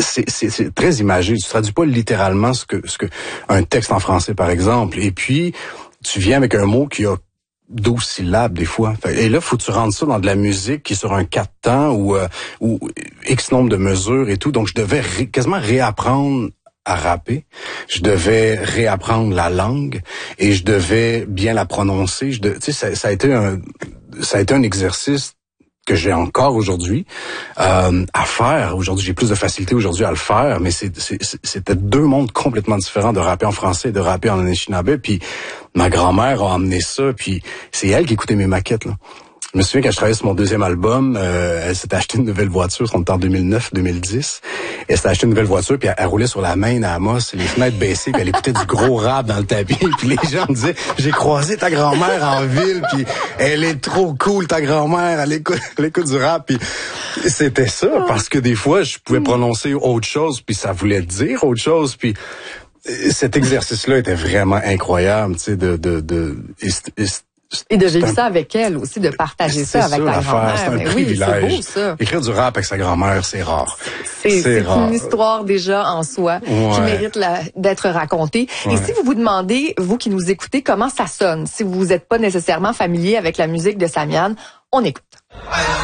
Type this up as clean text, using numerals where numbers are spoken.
c'est très imagé. Tu traduis pas littéralement ce que un texte en français, par exemple. Et puis, tu viens avec un mot qui a 12 syllabes des fois. Et là, faut que tu rentres ça dans de la musique qui est sur un 4 temps ou X nombre de mesures et tout. Donc, je devais quasiment réapprendre à rapper. Je devais réapprendre la langue et je devais bien la prononcer. Tu sais, ça a été un exercice que j'ai encore aujourd'hui à faire. Aujourd'hui, j'ai plus de facilité aujourd'hui à le faire, mais c'était deux mondes complètement différents de rapper en français et de rapper en Anishinaabe. Puis ma grand-mère a emmené ça, puis c'est elle qui écoutait mes maquettes, là. Je me souviens quand je travaillais sur mon deuxième album, elle s'était acheté une nouvelle voiture, on était en 2009-2010. Elle s'était acheté une nouvelle voiture, puis elle roulait sur la Main à Amos, les fenêtres baissées, puis elle écoutait du gros rap dans le tapis. Puis les gens me disaient, j'ai croisé ta grand-mère en ville, puis elle est trop cool, ta grand-mère, elle écoute du rap. Puis c'était ça, parce que des fois, je pouvais prononcer autre chose, puis ça voulait dire autre chose. Puis cet exercice-là était vraiment incroyable, tu sais, et de vivre ça avec elle aussi, de partager ça avec ta grand-mère. C'est un privilège. Oui, c'est beau, ça. Écrire du rap avec sa grand-mère, c'est rare. C'est une histoire déjà en soi qui mérite d'être racontée. Ouais. Et si vous vous demandez, vous qui nous écoutez, comment ça sonne, si vous n'êtes pas nécessairement familier avec la musique de Samian, on écoute.